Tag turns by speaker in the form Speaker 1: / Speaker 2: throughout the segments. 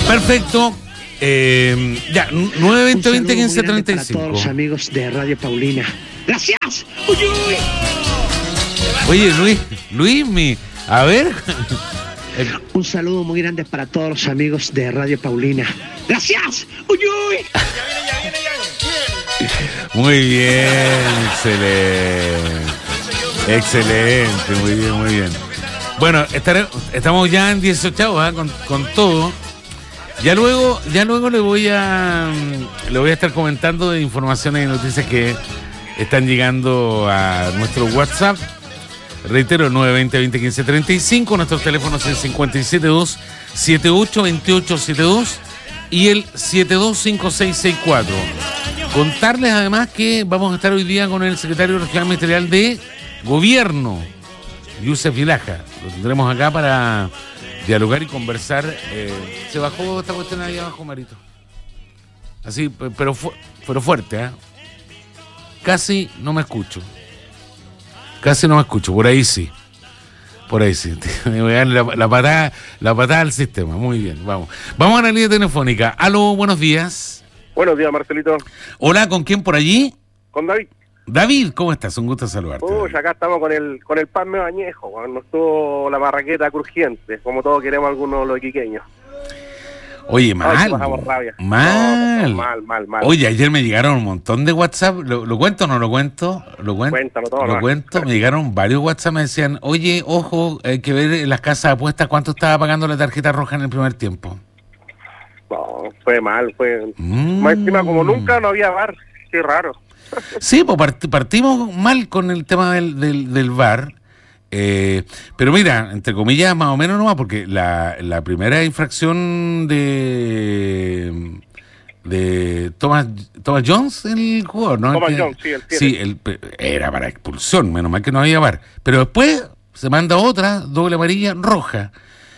Speaker 1: Perfecto. Ya, 920-2015-35.
Speaker 2: Para todos los amigos de Radio Paulina. ¡Gracias! ¡Uy, uy!
Speaker 1: Oye, Luis, a ver.
Speaker 2: Un saludo muy grande para todos los amigos de Radio Paulina. ¡Gracias! ¡Uy, uy!
Speaker 1: Muy bien, excelente, muy bien. Bueno, estamos ya en 18, con todo. Ya luego le voy a estar comentando de informaciones y noticias que están llegando a nuestro WhatsApp. Reitero, 920-2015-35, nuestros teléfonos es 572-782872 y el 725664. Contarles además que vamos a estar hoy día con el secretario regional ministerial de Gobierno, Yusef Vilaja. Lo tendremos acá para dialogar y conversar. Se bajó esta cuestión ahí abajo, Marito. Así, pero fuerte, Casi no me escucho, por ahí sí. Me voy a dar la patada al sistema. Muy bien, vamos a la línea telefónica. Aló, buenos días.
Speaker 3: Buenos días, Marcelito.
Speaker 1: Hola, ¿con quién por allí?
Speaker 3: Con David.
Speaker 1: David, ¿cómo estás? Un gusto saludarte.
Speaker 3: Acá estamos con el pan medio añejo, cuando estuvo la marraqueta crujiente, como todos queremos algunos los iquiqueños.
Speaker 1: Oye, mal.
Speaker 3: Mal.
Speaker 1: Oye, ayer me llegaron un montón de WhatsApp. ¿Lo cuento o no lo cuento?
Speaker 3: Cuéntalo todo.
Speaker 1: Lo cuento. Me llegaron varios WhatsApp, me decían, oye, ojo, hay que ver en las casas de apuestas cuánto estaba pagando la tarjeta roja en el primer tiempo.
Speaker 3: No, fue mal, más encima, como nunca no había VAR. Qué raro.
Speaker 1: Sí, pues partimos mal con el tema del VAR. Pero mira, entre comillas, más o menos nomás, porque la primera infracción de Thomas Jones, el jugador, ¿no?
Speaker 3: Thomas Jones, sí,
Speaker 1: era para expulsión, menos mal que no había VAR. Pero después se manda otra, doble amarilla, roja.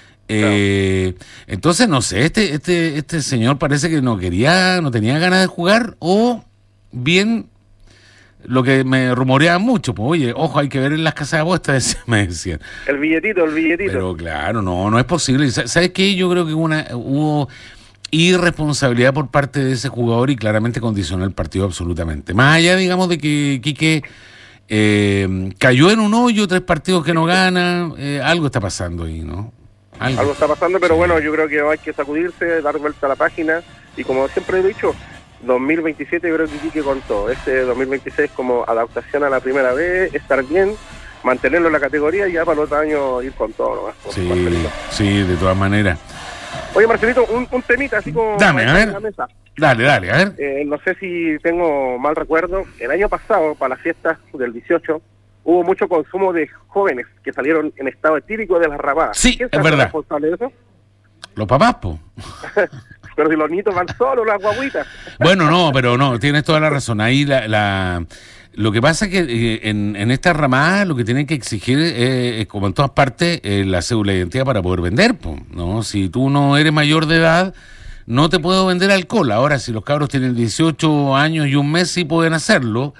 Speaker 1: Entonces, no sé, este señor parece que no tenía ganas de jugar, o bien lo que me rumoreaban mucho, pues oye, ojo, hay que ver en las casas de apuestas, me decían.
Speaker 3: El billetito.
Speaker 1: Pero claro, no es posible. ¿Sabes qué? Yo creo que hubo irresponsabilidad por parte de ese jugador y claramente condicionó el partido absolutamente. Más allá, digamos, de que Quique cayó en un hoyo, 3 partidos que no gana, algo está pasando ahí, ¿no?
Speaker 3: Algo está pasando, pero bueno, yo creo que hay que sacudirse, dar vuelta a la página, y como siempre he dicho, 2027 yo creo que Quique con todo. 2026 como adaptación a la primera vez, estar bien, mantenerlo en la categoría y ya para el otro año ir con todo nomás.
Speaker 1: Sí, de todas maneras.
Speaker 3: Oye, Marcelito, un temita así como...
Speaker 1: Dame, a ver. La mesa. Dale, a ver.
Speaker 3: No sé si tengo mal recuerdo, el año pasado, para las fiestas del 18, hubo mucho consumo de jóvenes que salieron en estado etílico de las rabadas.
Speaker 1: Sí, es verdad.
Speaker 3: ¿Responsable de eso?
Speaker 1: Los papás, po.
Speaker 3: Pero si los niños van solos, las guaguitas.
Speaker 1: Bueno, pero tienes toda la razón. Ahí lo que pasa es que en esta ramada lo que tienen que exigir es, como en todas partes, la cédula de identidad para poder vender, po, ¿no? Si tú no eres mayor de edad, no te puedo vender alcohol. Ahora, si los cabros tienen 18 años y un mes, sí pueden hacerlo.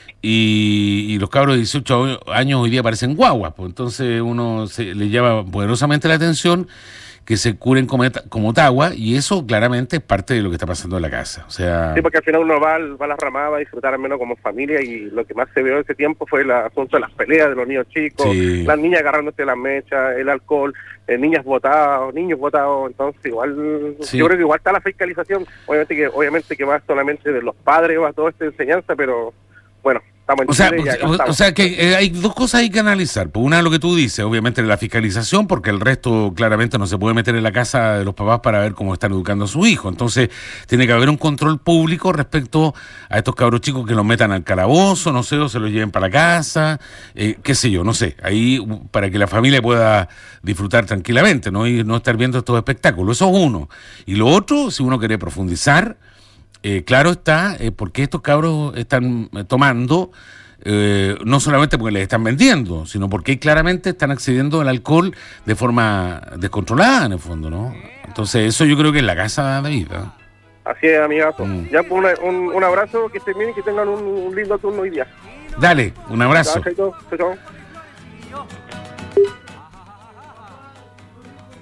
Speaker 1: Y los cabros de 18 años hoy día parecen guaguas, pues entonces uno le llama poderosamente la atención que se curen como Ottawa, y eso claramente es parte de lo que está pasando en la casa. O sea,
Speaker 3: sí, porque al final uno va a las ramadas a disfrutar al menos como familia, y lo que más se vio en ese tiempo fue el asunto de las peleas de los niños chicos, sí, las niñas agarrándose las mechas, el alcohol, niños votados, entonces igual, sí, yo creo que igual está la fiscalización, obviamente que va solamente de los padres, va toda esta enseñanza, pero bueno, estamos en Chile.
Speaker 1: O sea que hay dos cosas hay que analizar. Pues una, lo que tú dices, obviamente la fiscalización, porque el resto claramente no se puede meter en la casa de los papás para ver cómo están educando a su hijo. Entonces tiene que haber un control público respecto a estos cabros chicos, que los metan al calabozo, no sé, o se los lleven para la casa, qué sé yo, no sé, ahí para que la familia pueda disfrutar tranquilamente, ¿no? Y no estar viendo estos espectáculos. Eso es uno. Y lo otro, si uno quiere profundizar, claro está, porque estos cabros están tomando, no solamente porque les están vendiendo, sino porque claramente están accediendo al alcohol de forma descontrolada, en el fondo, ¿no? Entonces eso yo creo que es la casa de vida.
Speaker 3: Así es, amigazo. Ya, pues un abrazo, que estén bien y que tengan un lindo turno hoy día.
Speaker 1: Dale, un abrazo.
Speaker 3: Chao.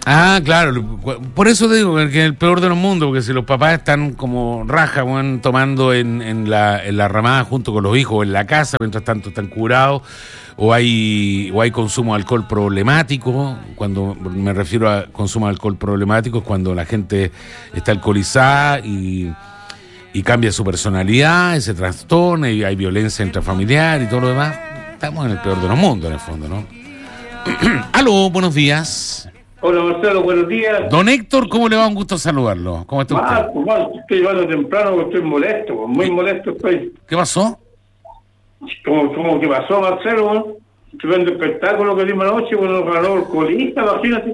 Speaker 1: Ah, claro, por eso te digo que es el peor de los mundos, porque si los papás están como raja, bueno, tomando en la ramada junto con los hijos o en la casa, mientras tanto están curados, o hay consumo de alcohol problemático. Cuando me refiero a consumo de alcohol problemático es cuando la gente está alcoholizada y cambia su personalidad, y se trastorna, y hay violencia intrafamiliar y todo lo demás. Estamos en el peor de los mundos, en el fondo, ¿no? Aló, buenos días.
Speaker 4: Hola Marcelo, buenos días.
Speaker 1: Don Héctor, ¿cómo le va? Un gusto saludarlo. ¿Cómo está usted?
Speaker 4: Mal, estoy llevando temprano porque estoy molesto, muy molesto estoy.
Speaker 1: ¿Qué pasó?
Speaker 4: ¿Cómo que pasó, Marcelo? Estoy viendo espectáculo que dimos anoche cuando ganó el colista, imagínate.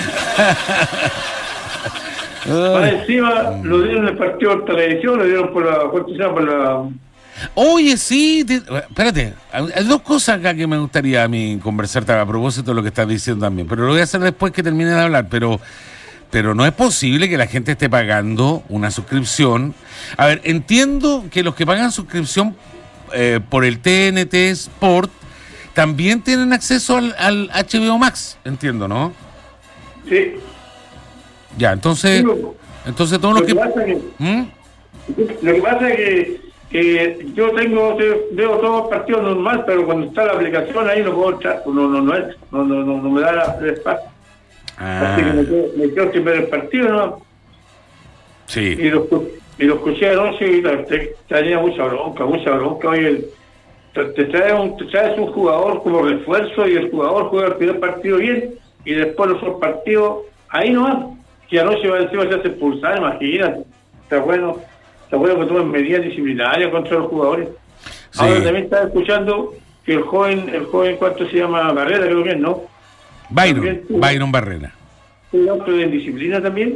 Speaker 4: Más encima lo dieron en el partido de televisión, lo dieron por la...
Speaker 1: Oye, sí, espérate, hay dos cosas acá que me gustaría a mí conversarte a propósito de lo que estás diciendo también, pero lo voy a hacer después que termine de hablar, pero no es posible que la gente esté pagando una suscripción. A ver, entiendo que los que pagan suscripción por el TNT Sport también tienen acceso al HBO Max, entiendo, ¿no?
Speaker 4: Sí.
Speaker 1: Ya, entonces todos los que...
Speaker 4: Lo que pasa es que yo veo todo el partido normal, pero cuando está la aplicación ahí no puedo entrar, no me da el espacio. Así que me quedo sin ver el partido, ¿no?
Speaker 1: Sí.
Speaker 4: Y lo escuché anoche y tenía mucha bronca. Oye, te traes un jugador como refuerzo y el jugador juega el primer partido bien y después los otros partidos, ahí no va. Que anoche va encima se hace expulsar, imagínate. Está bueno que tomen medidas disciplinarias contra los jugadores. Sí. Ahora también estaba escuchando que el joven, ¿cuánto se llama? Barrera, creo que es, ¿no?
Speaker 1: Byron Barrera.
Speaker 4: ¿Un acto de indisciplina también?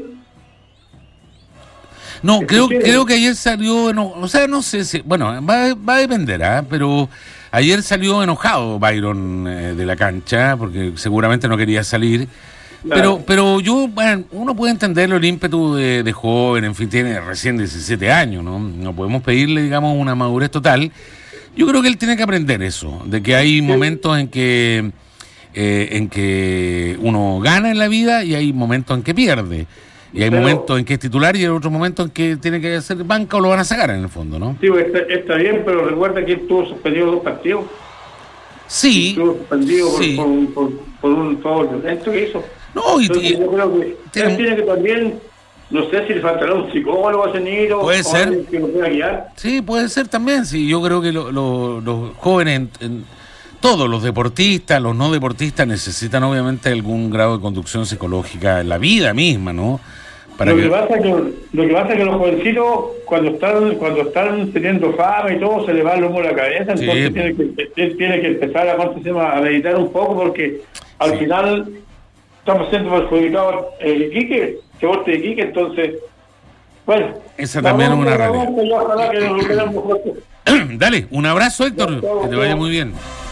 Speaker 1: No, creo que ayer salió, o sea, no sé si, bueno, va a depender, pero ayer salió enojado Byron de la cancha, porque seguramente no quería salir. Claro. Pero yo, bueno, uno puede entenderlo, el ímpetu de joven, en fin, tiene recién 17 años, ¿no? No podemos pedirle, digamos, una madurez total. Yo creo que él tiene que aprender eso, de que hay momentos en que uno gana en la vida y hay momentos en que pierde. Y hay momentos en que es titular y hay otros momentos en que tiene que hacer banca o lo van a sacar en el fondo, ¿no?
Speaker 4: Sí, está bien, pero recuerda que él tuvo suspendido 2 partidos.
Speaker 1: Sí.
Speaker 4: Estuvo suspendido por un favor violento que hizo.
Speaker 1: No,
Speaker 4: entonces, yo creo que él tiene que también, no sé si le faltará un psicólogo a ese niño.
Speaker 1: Puede ser.
Speaker 4: Que lo pueda guiar.
Speaker 1: Sí, puede ser también. Sí, yo creo que los jóvenes, todos los deportistas, los no deportistas, necesitan obviamente algún grado de conducción psicológica en la vida misma, ¿no?
Speaker 4: Lo que pasa es que los jovencitos, cuando están teniendo fama y todo, se les va el humo a la cabeza, entonces tiene que empezar a meditar un poco, porque al final estamos siendo perjudicados el Iquique, Deporte de Iquique, entonces, bueno.
Speaker 1: Esa también es una realidad. Dale, un abrazo, Héctor, que te vaya muy bien.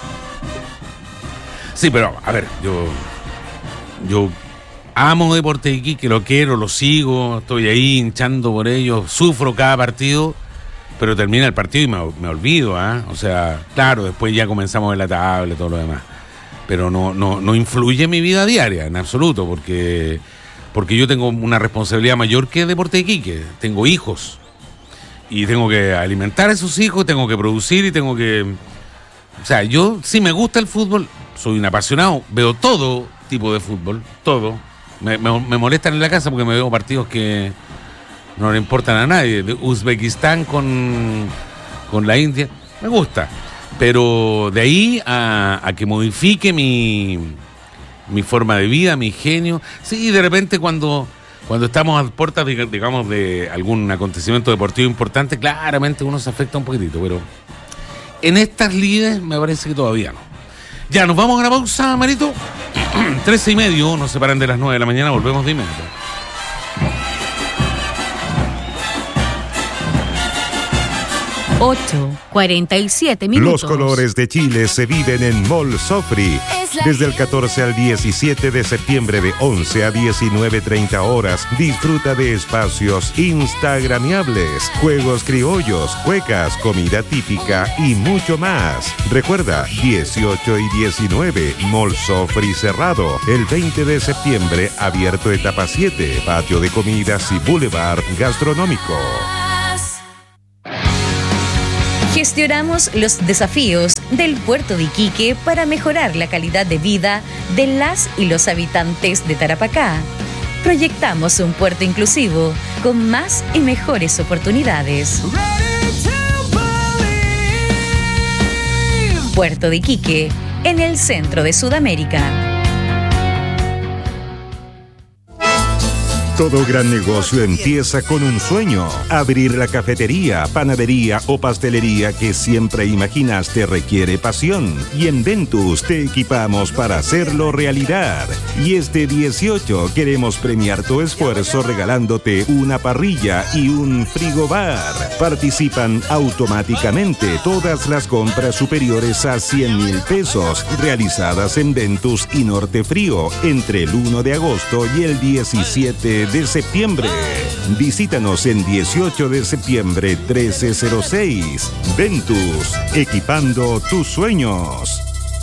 Speaker 1: Sí, pero, a ver, yo amo Deporte de Iquique, lo quiero, lo sigo, estoy ahí hinchando por ellos, sufro cada partido, pero termina el partido y me olvido, O sea, claro, después ya comenzamos en la tabla y todo lo demás. Pero no influye en mi vida diaria, en absoluto, porque yo tengo una responsabilidad mayor que Deporte de Iquique. Tengo hijos y tengo que alimentar a esos hijos, tengo que producir y tengo que... O sea, yo sí me gusta el fútbol, soy un apasionado, veo todo tipo de fútbol, todo. Me molestan en la casa porque me veo partidos que no le importan a nadie. De Uzbekistán con la India, me gusta. Pero de ahí a que modifique mi forma de vida, mi genio. Sí, de repente cuando estamos a puertas, digamos, de algún acontecimiento deportivo importante, claramente uno se afecta un poquitito, pero en estas lides me parece que todavía no. Ya, nos vamos a la pausa, Marito. 13:30, nos separan de las 9 de la mañana, volvemos de inmediato.
Speaker 5: 8:47 minutos.
Speaker 6: Los colores de Chile se viven en Mall Sofri. Desde el 14 al 17 de septiembre de 11 a 19:30 horas, disfruta de espacios instagramiables, juegos criollos, cuecas, comida típica y mucho más. Recuerda, 18 y 19, Mall Sofri cerrado. El 20 de septiembre, abierto etapa 7, patio de comidas y boulevard gastronómico.
Speaker 5: Gestionamos los desafíos del puerto de Iquique para mejorar la calidad de vida de las y los habitantes de Tarapacá. Proyectamos un puerto inclusivo con más y mejores oportunidades. Puerto de Iquique, en el centro de Sudamérica.
Speaker 6: Todo gran negocio empieza con un sueño. Abrir la cafetería, panadería o pastelería que siempre imaginaste requiere pasión. Y en Ventus te equipamos para hacerlo realidad. Y este 18 queremos premiar tu esfuerzo regalándote una parrilla y un frigobar. Participan automáticamente todas las compras superiores a 100,000 pesos realizadas en Ventus y Norte Frío entre el 1 de agosto y el 17 de septiembre. Visítanos en 18 de septiembre 1306. Ventus, equipando tus sueños.